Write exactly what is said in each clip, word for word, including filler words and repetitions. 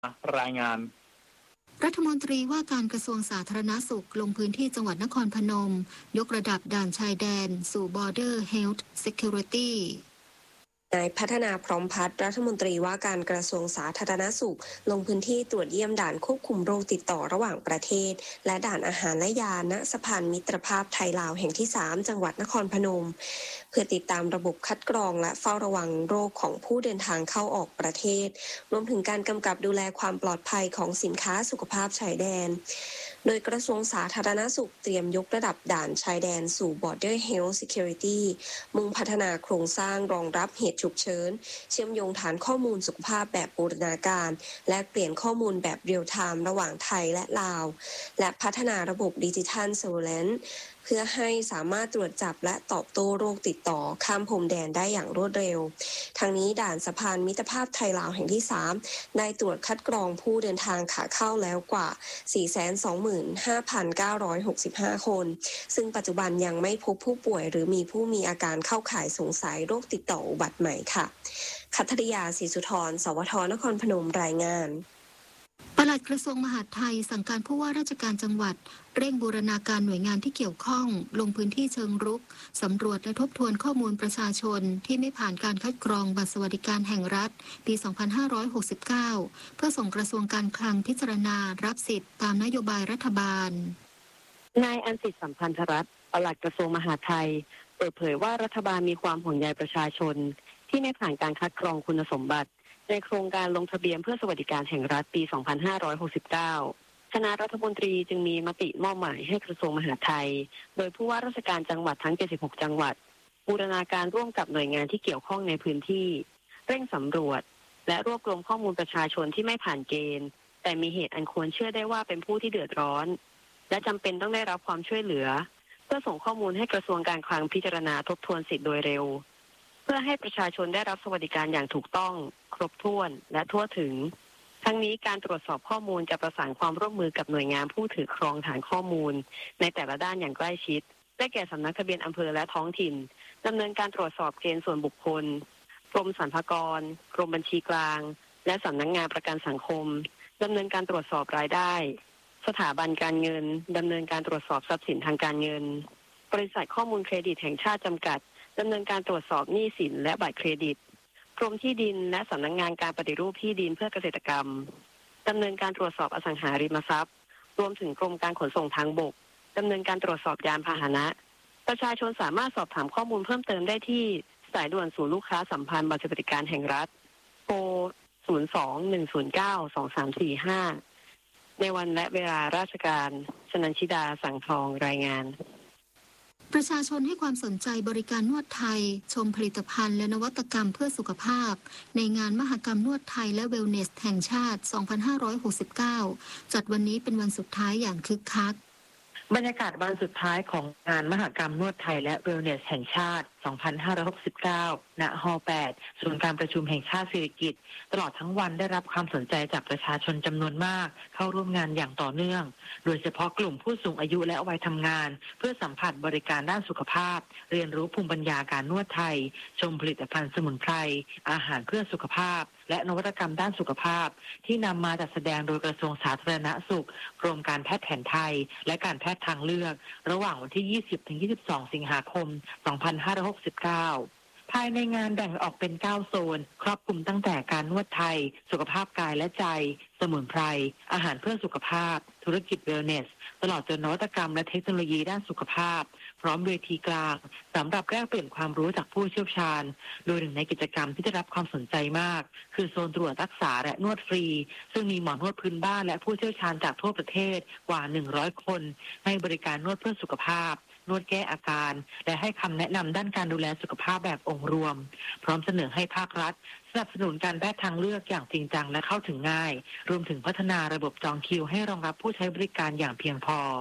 รายงานรัฐมนตรีว่าการกระทรวงสาธารณสุขลงพื้นที่จังหวัดนครพนมยกระดับด่านชายแดนสู่ Border Health Security นายพัฒนาพร้อมพัฒน์รัฐมนตรีว่าการกระทรวงสาธารณสุขลงพื้นที่ตรวจเยี่ยมด่านควบคุมโรคติดต่อระหว่างประเทศและด่านอาหารและยาณสะพานมิตรภาพไทยลาวแห่งที่สามจังหวัดนครพนมเพื่อติดตามระบบคัดกรองและเฝ้าระวังโรคของผู้เดินทางเข้าออกประเทศรวมถึงการกำกับดูแลความปลอดภัยของสินค้าสุขภาพชายแดนโดยกระทรวงสาธารณสุขเตรียมยกระดับด่านชายแดนสู่ Border Health Security มุ่งพัฒนาโครงสร้างรองรับเหตุฉุกเฉินเชื่อมโยงฐานข้อมูลสุขภาพแบบบูรณาการและเปลี่ยนข้อมูลแบบเรียลไทม์ระหว่างไทยและลาวและพัฒนาระบบดิจิทัลเซอร์เวลแลนซ์เพื่อให้สามารถตรวจจับและตอบโต้โรคติดต่อข้ามพรมแดนได้อย่างรวดเร็วทางนี้ด่านสะพานมิตรภาพไทยลาวแห่งที่สามได้ตรวจคัดกรองผู้เดินทางขาเข้าแล้วกว่า สี่แสนสองหมื่นห้าพันเก้าร้อยหกสิบห้า คนซึ่งปัจจุบันยังไม่พบผู้ป่วยหรือมีผู้มีอาการเข้าข่ายสงสัยโรคติดต่ออุบัติใหม่ค่ะคัทริยาศรีสุธร สวท นครพนมรายงานปลัดกระทรวงมหาดไทยสั่งการผู้ว่าราชการจังหวัดเร่งบูรณาการหน่วยงานที่เกี่ยวข้องลงพื้นที่เชิงรุกสำรวจและทบทวนข้อมูลประชาชนที่ไม่ผ่านการคัดกรองบัตรสวัสดิการแห่งรัฐปี สองพันห้าร้อยหกสิบเก้า เพื่อส่งกระทรวงการคลังพิจารณารับสิทธิ์ตามนโยบายรัฐบาลนายอันสิทธิ์สัมพันธรัตน์ปลัดกระทรวงมหาดไทยเปิดเผยว่ารัฐบาลมีความห่วงใยประชาชนที่ไม่ผ่านการคัดกรองคุณสมบัติในโครงการลงทะเบียนเพื่อสวัสดิการแห่งรัฐปี สองพันห้าร้อยหกสิบเก้า คณะรัฐมนตรีจึงมีมติมอบหมายให้กระทรวงมหาดไทยโดยผู้ว่าราชการจังหวัดทั้ง เจ็ดสิบหก จังหวัดบูรณาการร่วมกับหน่วยงานที่เกี่ยวข้องในพื้นที่เร่งสำรวจและรวบรวมข้อมูลประชาชนที่ไม่ผ่านเกณฑ์แต่มีเหตุอันควรเชื่อได้ว่าเป็นผู้ที่เดือดร้อนและจำเป็นต้องได้รับความช่วยเหลือเพื่อส่งข้อมูลให้กระทรวงการคลังพิจารณาทบทวนสิทธิ์โดยเร็วเพื่อให้ประชาชนได้รับสวัสดิการอย่างถูกต้องครบถ้วนและทั่วถึงทั้งนี้การตรวจสอบข้อมูลจะประสานความร่วมมือกับหน่วยงานผู้ถือครองฐานข้อมูลในแต่ละด้านอย่างใกล้ชิดได้แก่สำนักทะเบียนอำเภอและท้องถิ่นดำเนินการตรวจสอบเกณฑ์ส่วนบุคคลกรมสรรพากรกรมบัญชีกลางและสำนักงานประกันสังคมดำเนินการตรวจสอบรายได้สถาบันการเงินดำเนินการตรวจสอบทรัพย์สินทางการเงินบริษัทข้อมูลเครดิตแห่งชาติจำกัดดำเนินการตรวจสอบหนี้สินและบัตรเครดิตกรมที่ดินและสำนักงานการปฏิรูปที่ดินเพื่อเกษตรกรรมดำเนินการตรวจสอบอสังหาริมทรัพย์รวมถึงกรมการขนส่งทางบกดำเนินการตรวจสอบยานพาหนะประชาชนสามารถสอบถามข้อมูลเพิ่มเติมได้ที่สายด่วนศูนย์ลูกค้าสัมพันธ์บัตรสวัสดิการแห่งรัฐโทร ศูนย์ สอง หนึ่ง ศูนย์ เก้า สอง สาม สี่ ห้า ในวันและเวลาราชการชนันชิดาสังทองรายงานประชาชนให้ความสนใจบริการนวดไทยชมผลิตภัณฑ์และนวัตกรรมเพื่อสุขภาพในงานมหกรรมนวดไทยและเวลเนสแห่งชาติ สองพันห้าร้อยหกสิบเก้า จัดวันนี้เป็นวันสุดท้ายอย่างคึกคักบรรยากาศวันสุดท้ายของงานมหกรรมนวดไทยและเวลเนสแห่งชาติ สองพันห้าร้อยหกสิบเก้า ณ ฮ. แปด ศูนย์การประชุมแห่งชาติสิริกิติ์ตลอดทั้งวันได้รับความสนใจจากประชาชนจำนวนมากเข้าร่วมงานอย่างต่อเนื่องโดยเฉพาะกลุ่มผู้สูงอายุและวัยทำงานเพื่อสัมผัสบริการด้านสุขภาพเรียนรู้ภูมิปัญญาการนวดไทยชมผลิตภัณฑ์สมุนไพรอาหารเพื่อสุขภาพและนวัตกรรมด้านสุขภาพที่นำมาจัดแสดงโดยกระทรวงสาธารณสุขกรมการแพทย์แผนไทยและการแพทย์ทางเลือกระหว่างวันที่ ยี่สิบถึงยี่สิบสอง สิงหาคม สองพันห้าร้อยหกสิบเก้า ภายในงานแบ่งออกเป็นเก้าโซนครอบคลุมตั้งแต่การนวดไทยสุขภาพกายและใจสมุนไพรอาหารเพื่อสุขภาพธุรกิจเวลเนสตลอดจนนวัตกรรมและเทคโนโลยีด้านสุขภาพพร้อมเวทีกลางสำหรับแลกเปลี่ยนความรู้จากผู้เชี่ยวชาญโดยหนึ่งในกิจกรรมที่ได้รับความสนใจมากคือโซนตรวจรักษาและนวดฟรีซึ่งมีหมอนวดพื้นบ้านและผู้เชี่ยวชาญจากทั่วประเทศกว่าหนึ่งร้อยคนให้บริการนวดเพื่อสุขภาพนวดแก้อาการและให้คำแนะนำด้านการดูแลสุขภาพแบบองค์รวมพร้อมเสนอให้ภาครัฐสนับสนุนการแพทย์ทางเลือกอย่างจริงจังและเข้าถึงง่ายรวมถึงพัฒนาระบบจองคิวให้รองรับผู้ใช้บริการอย่างเพียงพอ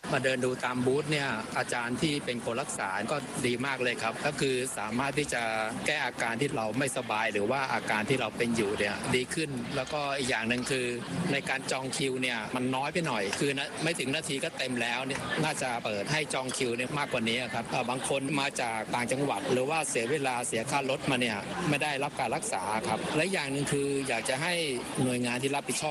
มาเดินดูตามบูธเนี่ยอาจารย์ที่เป็นคนรักษาก็ดีมากเลยครับก็คือสามารถที่จะแก้อาการที่เราไม่สบายหรือว่าอาการที่เราเป็นอยู่เนี่ยดีขึ้นแล้วก็อีกอย่างหนึ่งคือในการจองคิวเนี่ยมันน้อยไปหน่อยคือนะไม่ถึงนาทีก็เต็มแล้วเนี่ยน่าจะเปิดให้จองคิวเนี่ยมากกว่านี้ครับบางคนมาจากต่างจังหวัดหรือว่าเสียเวลาเสียค่ารถมาเนี่ยไม่ได้รับการรักษาครับและอย่างหนึ่งคืออยากจะให้หน่วยงานที่รับผิดชอบ